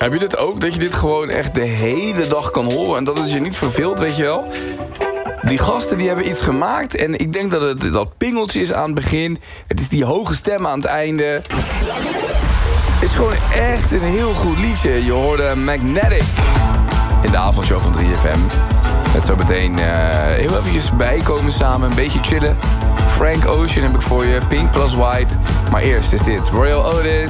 Heb je dit ook? Dat je dit gewoon echt de hele dag kan horen en dat het je niet verveelt, weet je wel? Die gasten die hebben iets gemaakt en ik denk dat het dat pingeltje is aan het begin. Het is die hoge stem aan het einde. Het is gewoon echt een heel goed liedje. Je hoorde Magnetic in de avondshow van 3FM. Met zo meteen heel eventjes bijkomen samen, een beetje chillen. Frank Ocean heb ik voor je, Pink plus White. Maar eerst is dit Royal Otis.